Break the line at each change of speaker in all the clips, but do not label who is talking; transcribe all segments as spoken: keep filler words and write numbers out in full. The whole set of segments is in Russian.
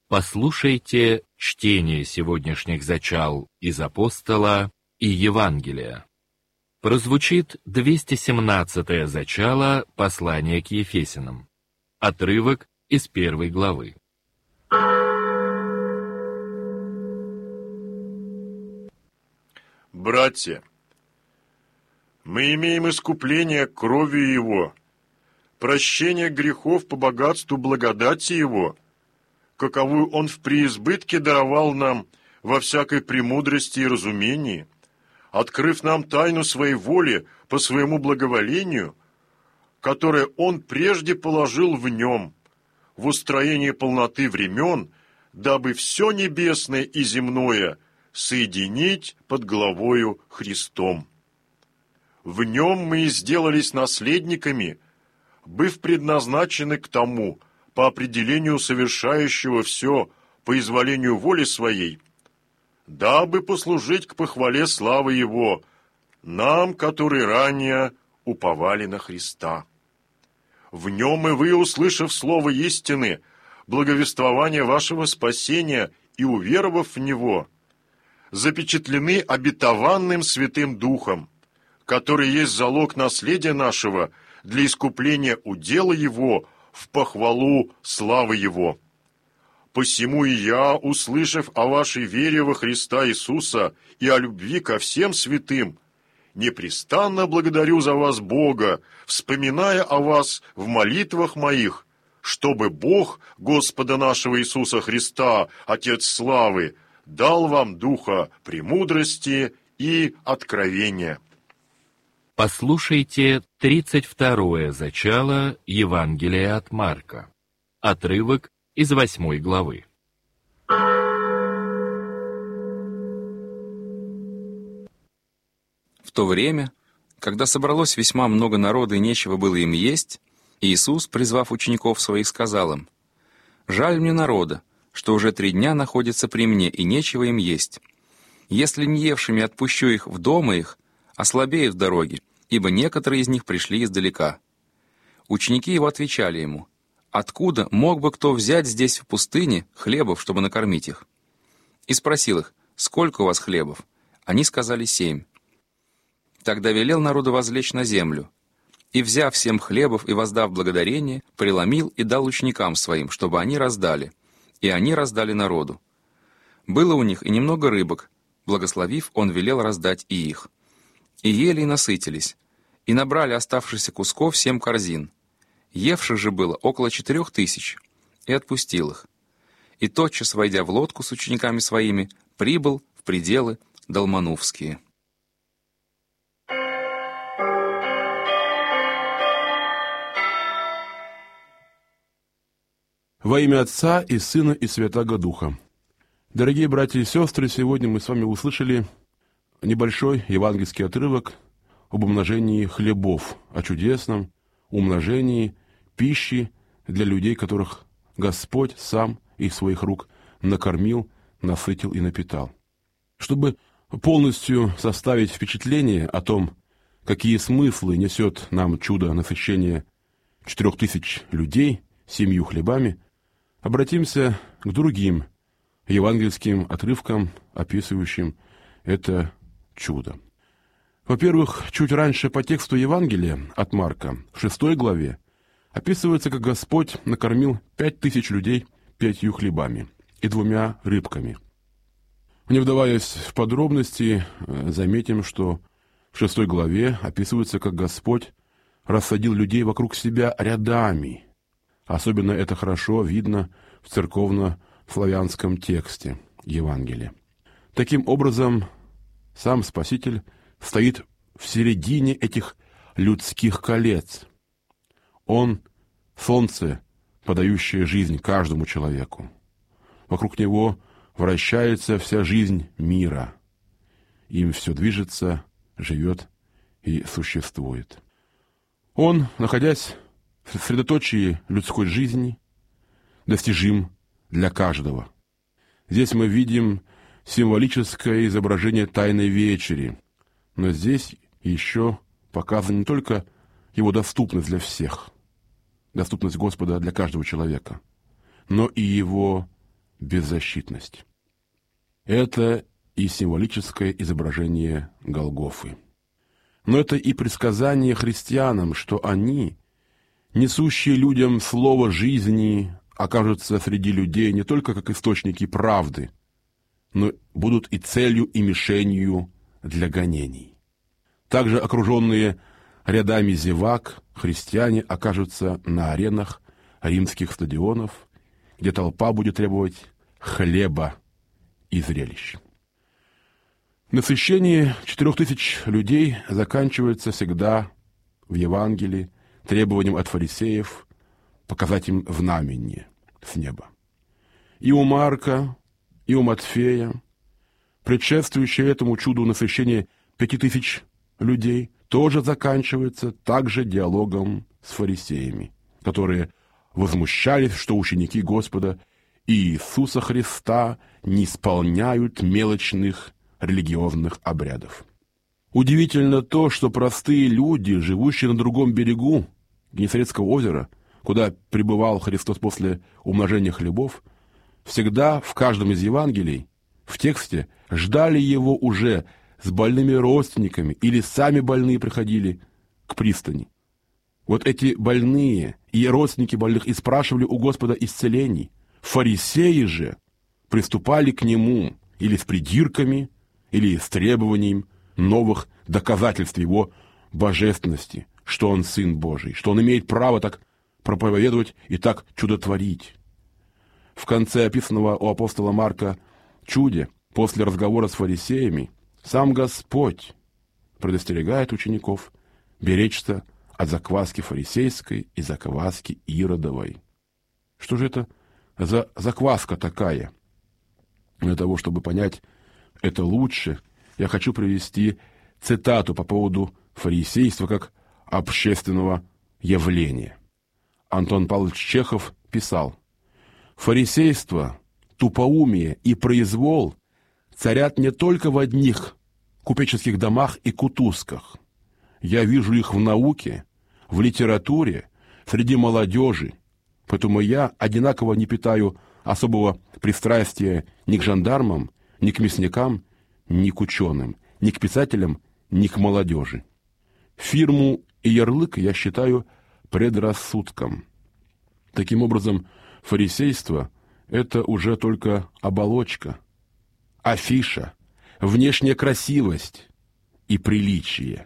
Послушайте чтение сегодняшних зачал из Апостола и Евангелия. Прозвучит двести семнадцатое зачало послания к Ефесянам. Отрывок из первой главы.
Братья, мы имеем искупление кровью Его, прощение грехов по богатству благодати Его, каковую Он в преизбытке даровал нам во всякой премудрости и разумении, открыв нам тайну Своей воли по Своему благоволению, которое Он прежде положил в Нем, в устроении полноты времен, дабы все небесное и земное соединить под главою Христом. В Нем мы и сделались наследниками, быв предназначены к тому, по определению совершающего все по изволению воли Своей, дабы послужить к похвале славы Его, нам, которые ранее уповали на Христа. В Нем и вы, услышав слово истины, благовествование вашего спасения и уверовав в Него, запечатлены обетованным Святым Духом, который есть залог наследия нашего для искупления удела Его в похвалу славы Его. Посему и я, услышав о вашей вере во Христа Иисуса и о любви ко всем святым, непрестанно благодарю за вас Бога, вспоминая о вас в молитвах моих, чтобы Бог Господа нашего Иисуса Христа, Отец славы, дал вам духа премудрости и откровения.
Послушайте тридцать второе зачало Евангелия от Марка. Отрывок из восьмой главы.
В то время, когда собралось весьма много народа и нечего было им есть, Иисус, призвав учеников своих, сказал им: «Жаль мне народа, что уже три дня находятся при мне, и нечего им есть. Если не евшими отпущу их в дома их, ослабеют в дороге, ибо некоторые из них пришли издалека». Ученики его отвечали ему: «Откуда мог бы кто взять здесь в пустыне хлебов, чтобы накормить их?» И спросил их: «Сколько у вас хлебов?» Они сказали: «Семь». Тогда велел народу возлечь на землю, и, взяв семь хлебов и воздав благодарение, преломил и дал ученикам своим, чтобы они раздали, и они раздали народу. Было у них и немного рыбок, благословив, он велел раздать и их. И ели и насытились, и набрали оставшихся кусков семь корзин. Евших же было около четырех тысяч, и отпустил их. И тотчас, войдя в лодку с учениками своими, прибыл в пределы Далманувские.
Во имя Отца и Сына и Святаго Духа. Дорогие братья и сестры, сегодня мы с вами услышали небольшой евангельский отрывок об умножении хлебов, о чудесном умножении пищи для людей, которых Господь сам из своих рук накормил, насытил и напитал. Чтобы полностью составить впечатление о том, какие смыслы несет нам чудо насыщения четырех тысяч людей семью хлебами, обратимся к другим евангельским отрывкам, описывающим это чудо. Во-первых, чуть раньше по тексту Евангелия от Марка, в шестой главе, описывается, как Господь накормил пять тысяч людей пятью хлебами и двумя рыбками. Не вдаваясь в подробности, заметим, что в шестой главе описывается, как Господь рассадил людей вокруг себя рядами. Особенно это хорошо видно в церковно-славянском тексте Евангелия. Таким образом, сам Спаситель стоит в середине этих людских колец. Он — солнце, подающее жизнь каждому человеку. Вокруг него вращается вся жизнь мира. Им все движется, живет и существует. Он, находясь в средоточии людской жизни, достижим для каждого. Здесь мы видим символическое изображение Тайной Вечери, но здесь еще показана не только его доступность для всех, доступность Господа для каждого человека, но и его беззащитность. Это и символическое изображение Голгофы. Но это и предсказание христианам, что они, несущие людям слово жизни, окажутся среди людей не только как источники правды, но будут и целью, и мишенью для гонений. Также окруженные рядами зевак, христиане окажутся на аренах римских стадионов, где толпа будет требовать хлеба и зрелищ. Насыщение четырех тысяч людей заканчивается всегда в Евангелии требованием от фарисеев показать им знамение с неба. И у Марка, и у Матфея, предшествующее этому чуду насыщения пяти тысяч людей, тоже заканчивается также диалогом с фарисеями, которые возмущались, что ученики Господа Иисуса Христа не исполняют мелочных религиозных обрядов. Удивительно то, что простые люди, живущие на другом берегу Генесарецкого озера, куда пребывал Христос после умножения хлебов, всегда в каждом из Евангелий, в тексте, ждали Его уже с больными родственниками или сами больные приходили к пристани. Вот эти больные и родственники больных и спрашивали у Господа исцелений. Фарисеи же приступали к Нему или с придирками, или с требованием новых доказательств Его божественности, что Он Сын Божий, что Он имеет право так проповедовать и так чудотворить. В конце описанного у апостола Марка чуде, после разговора с фарисеями, сам Господь предостерегает учеников беречься от закваски фарисейской и закваски иродовой. Что же это за закваска такая? Для того, чтобы понять это лучше, я хочу привести цитату по поводу фарисейства как общественного явления. Антон Павлович Чехов писал: «Фарисейство, тупоумие и произвол царят не только в одних купеческих домах и кутузках. Я вижу их в науке, в литературе, среди молодежи, поэтому я одинаково не питаю особого пристрастия ни к жандармам, ни к мясникам, ни к ученым, ни к писателям, ни к молодежи. Фирму и ярлык я считаю предрассудком». Таким образом, фарисейство — это уже только оболочка, афиша, внешняя красивость и приличие.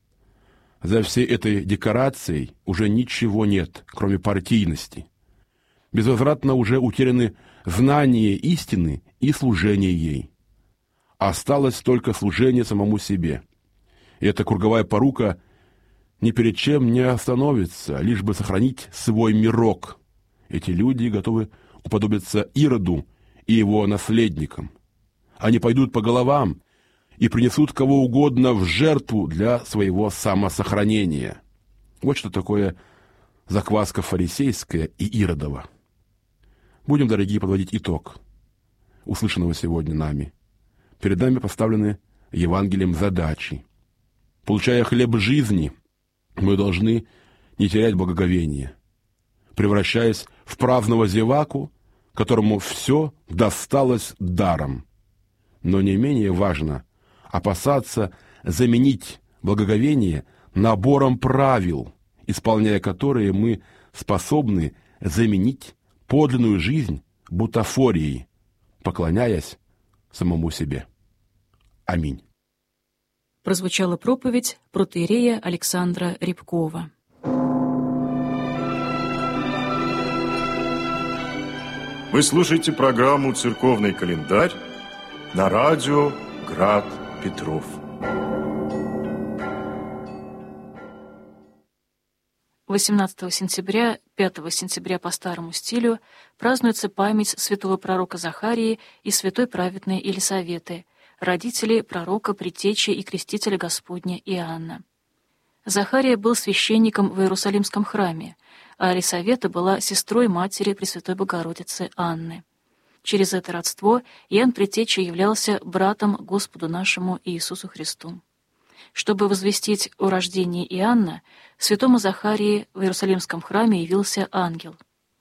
За всей этой декорацией уже ничего нет, кроме партийности. Безвозвратно уже утеряны знание истины и служение ей. Осталось только служение самому себе. И эта круговая порука ни перед чем не остановится, лишь бы сохранить свой мирок. Эти люди готовы уподобиться Ироду и его наследникам. Они пойдут по головам и принесут кого угодно в жертву для своего самосохранения. Вот что такое закваска фарисейская и Иродова. Будем, дорогие, подводить итог услышанного сегодня нами. Перед нами поставлены Евангелием задачи. Получая хлеб жизни, мы должны не терять благоговение, превращаясь в праздного зеваку, которому все досталось даром. Но не менее важно опасаться заменить благоговение набором правил, исполняя которые мы способны заменить подлинную жизнь бутафорией, поклоняясь самому себе. Аминь.
Прозвучала проповедь протоиерея Александра Рябкова.
Вы слушаете программу «Церковный календарь» на радио «Град Петров».
восемнадцатого сентября, пятого сентября по старому стилю празднуется память святого пророка Захарии и святой праведной Елисаветы, родителей пророка, предтечи и крестителя Господня Иоанна. Захария был священником в Иерусалимском храме, а Елисавета была сестрой матери Пресвятой Богородицы Анны. Через это родство Иоанн Предтеча являлся братом Господу нашему Иисусу Христу. Чтобы возвестить о рождении Иоанна, святому Захарии в Иерусалимском храме явился ангел.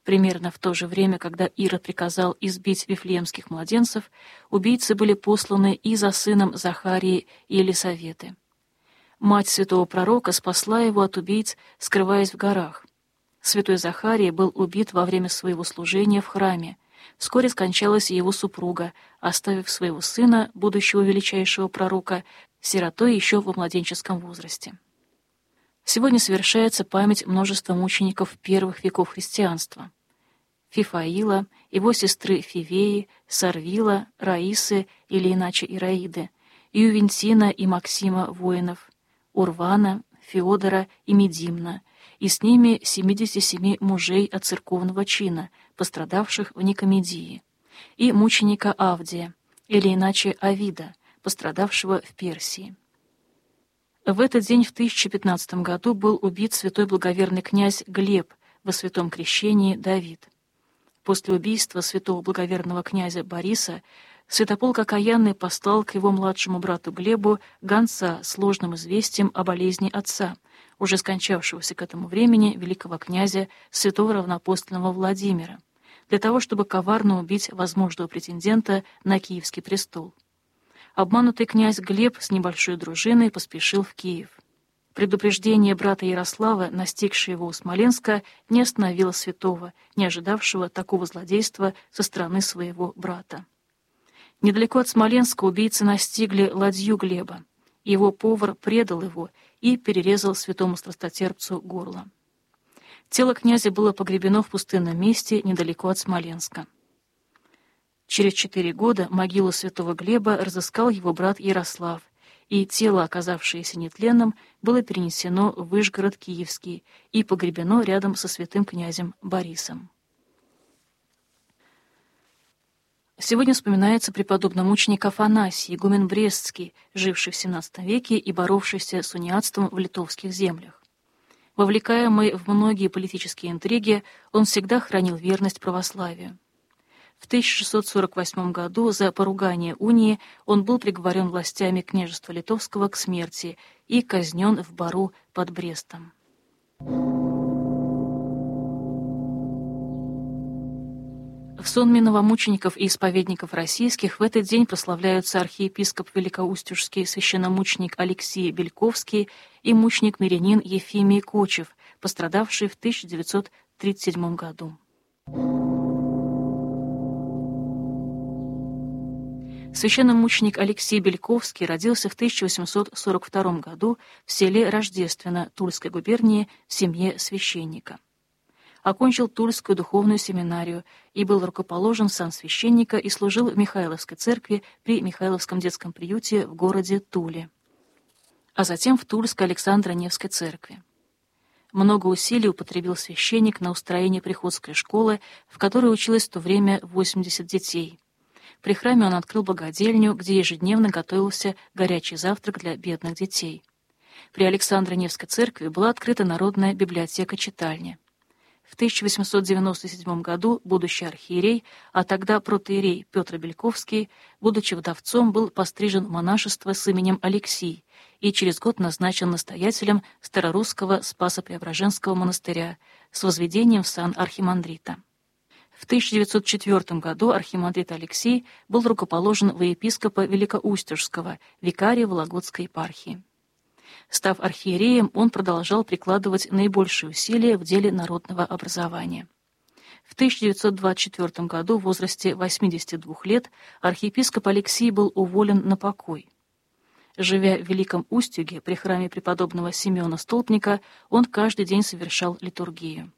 Примерно в то же время, когда Ирод приказал избить вифлеемских младенцев, убийцы были посланы и за сыном Захарии и Елисаветы. Мать святого пророка спасла его от убийц, скрываясь в горах. Святой Захария был убит во время своего служения в храме. Вскоре скончалась и его супруга, оставив своего сына, будущего величайшего пророка, сиротой еще во младенческом возрасте. Сегодня совершается память множества мучеников первых веков христианства. Фифаила, его сестры Фивеи, Сарвила, Раисы или иначе Ираиды, Ювентина и Максима воинов, Урвана, Феодора и Медимна, и с ними семидесяти семи мужей от церковного чина, пострадавших в Никомедии, и мученика Авдия, или иначе Авида, пострадавшего в Персии. В этот день в тысяча пятнадцатом году был убит святой благоверный князь Глеб во святом крещении Давид. После убийства святого благоверного князя Бориса Святополк Окаянный послал к его младшему брату Глебу гонца с ложным известием о болезни отца, уже скончавшегося к этому времени великого князя святого равноапостольного Владимира, для того, чтобы коварно убить возможного претендента на Киевский престол. Обманутый князь Глеб с небольшой дружиной поспешил в Киев. Предупреждение брата Ярослава, настигшее его у Смоленска, не остановило святого, не ожидавшего такого злодейства со стороны своего брата. Недалеко от Смоленска убийцы настигли ладью Глеба. Его повар предал его и перерезал святому страстотерпцу горло. Тело князя было погребено в пустынном месте недалеко от Смоленска. Через четыре года могилу святого Глеба разыскал его брат Ярослав, и тело, оказавшееся нетленным, было перенесено в Вышгород Киевский и погребено рядом со святым князем Борисом. Сегодня вспоминается преподобный мученик Афанасий, игумен Брестский, живший в семнадцатом веке и боровшийся с униатством в литовских землях. Вовлекаемый в многие политические интриги, он всегда хранил верность православию. В тысяча шестьсот сорок восьмом году за поругание унии он был приговорен властями княжества Литовского к смерти и казнен в Бару под Брестом. В сонме новомучеников и исповедников российских в этот день прославляются архиепископ Великоустюжский священномученик Алексей Бельковский и мученик-мирянин Ефимий Кочев, пострадавший в тысяча девятьсот тридцать седьмом году. Священномученик Алексей Бельковский родился в тысяча восемьсот сорок втором году в селе Рождественно Тульской губернии в семье священника. Окончил Тульскую духовную семинарию и был рукоположен в сан священника и служил в Михайловской церкви при Михайловском детском приюте в городе Туле, а затем в Тульской Александро-Невской церкви. Много усилий употребил священник на устроение приходской школы, в которой училось в то время восемьдесят детей. При храме он открыл богадельню, где ежедневно готовился горячий завтрак для бедных детей. При Александро-Невской церкви была открыта народная библиотека-читальня. В тысяча восемьсот девяносто седьмом году будущий архиерей, а тогда протоиерей Петр Бельковский, будучи вдовцом, был пострижен в монашество с именем Алексий и через год назначен настоятелем Старорусского Спасо-Преображенского монастыря с возведением в сан архимандрита. В тысяча девятьсот четвёртом году архимандрит Алексий был рукоположен во епископа Великоустюжского, викария Вологодской епархии. Став архиереем, он продолжал прикладывать наибольшие усилия в деле народного образования. В тысяча девятьсот двадцать четвёртом году в возрасте восьмидесяти двух лет архиепископ Алексий был уволен на покой. Живя в Великом Устюге при храме преподобного Симеона Столпника, он каждый день совершал литургию.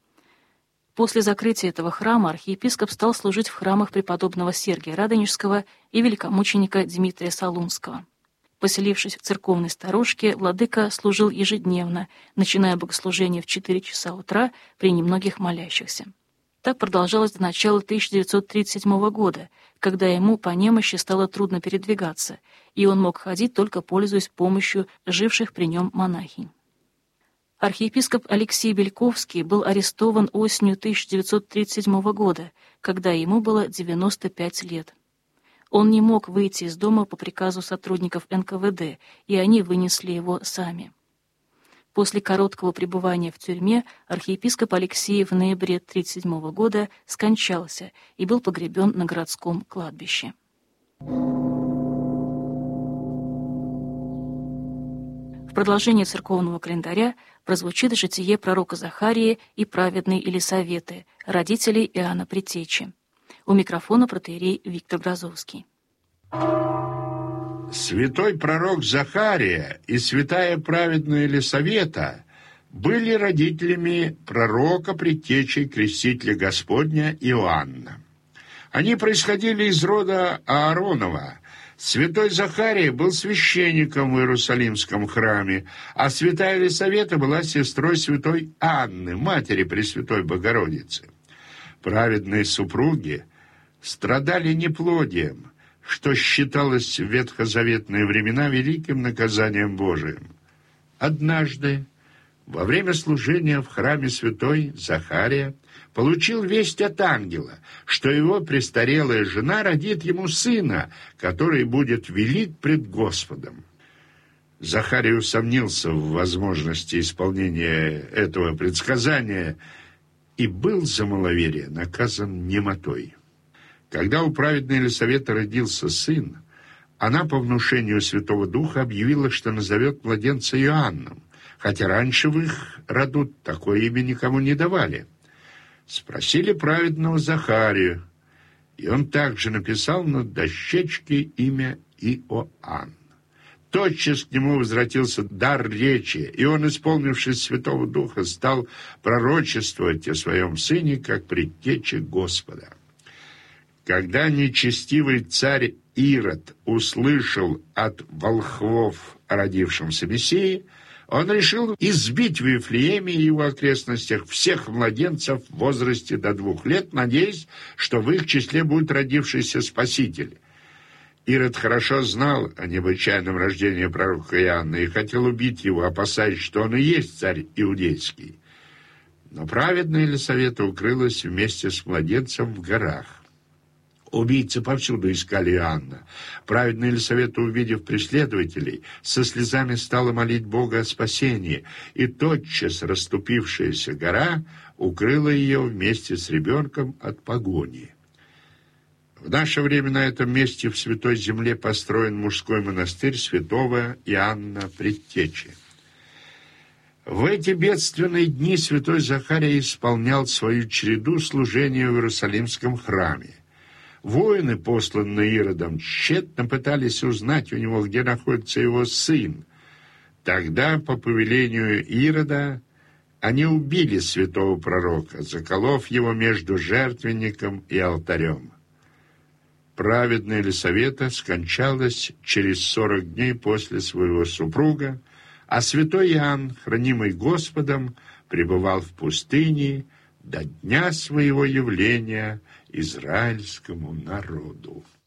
После закрытия этого храма архиепископ стал служить в храмах преподобного Сергия Радонежского и великомученика Дмитрия Солунского. Поселившись в церковной сторожке, владыка служил ежедневно, начиная богослужение в четыре часа утра при немногих молящихся. Так продолжалось до начала тысяча девятьсот тридцать седьмого года, когда ему по немощи стало трудно передвигаться, и он мог ходить только пользуясь помощью живших при нем монахинь. Архиепископ Алексей Бельковский был арестован осенью тысяча девятьсот тридцать седьмого года, когда ему было девяносто пять лет. Он не мог выйти из дома по приказу сотрудников эн ка вэ дэ, и они вынесли его сами. После короткого пребывания в тюрьме архиепископ Алексий в ноябре тысяча девятьсот тридцать седьмого года скончался и был погребен на городском кладбище. В продолжение церковного календаря прозвучит житие пророка Захарии и праведной Елисаветы, родителей Иоанна Предтечи. У микрофона протоиерей Виктор Грозовский.
Святой пророк Захария и святая праведная Елисавета были родителями пророка Предтечи Крестителя Господня Иоанна. Они происходили из рода Ааронова. Святой Захария был священником в Иерусалимском храме, а святая Елисавета была сестрой святой Анны, матери Пресвятой Богородицы. Праведные супруги страдали неплодием, что считалось в ветхозаветные времена великим наказанием Божиим. Однажды, во время служения в храме святой Захария, получил весть от ангела, что его престарелая жена родит ему сына, который будет велик пред Господом. Захарий усомнился в возможности исполнения этого предсказания и был за маловерие наказан немотой. Когда у праведной Елисаветы родился сын, она по внушению Святого Духа объявила, что назовет младенца Иоанном, хотя раньше в их роду такое имя никому не давали. Спросили праведного Захарию, и он также написал на дощечке имя Иоанн. Тотчас к нему возвратился дар речи, и он, исполнившись Святого Духа, стал пророчествовать о своем сыне, как предтече Господа. Когда нечестивый царь Ирод услышал от волхвов о родившемся Мессии, он решил избить в Вифлееме и его окрестностях всех младенцев в возрасте до двух лет, надеясь, что в их числе будет родившийся Спаситель. Ирод хорошо знал о необычайном рождении пророка Иоанна и хотел убить его, опасаясь, что он и есть царь иудейский. Но праведная Елисавета укрылась вместе с младенцем в горах. Убийцы повсюду искали Иоанна. Праведная Елисавета, увидев преследователей, со слезами стала молить Бога о спасении, и тотчас расступившаяся гора укрыла ее вместе с ребенком от погони. В наше время на этом месте в Святой Земле построен мужской монастырь святого Иоанна Предтечи. В эти бедственные дни святой Захария исполнял свою череду служения в Иерусалимском храме. Воины, посланные Иродом, тщетно пытались узнать у него, где находится его сын. Тогда, по повелению Ирода, они убили святого пророка, заколов его между жертвенником и алтарем. Праведная Елисавета скончалась через сорок дней после своего супруга, а святой Иоанн, хранимый Господом, пребывал в пустыне до дня своего явления израильскому народу.